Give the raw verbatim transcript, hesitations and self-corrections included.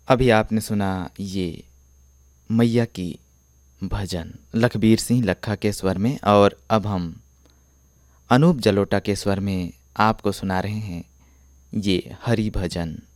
अभी आपने सुना ये मैया की भजन लखबीर सिंह लखा के स्वर में, और अब हम अनूप जलोटा के स्वर में आपको सुना रहे हैं ये हरि भजन।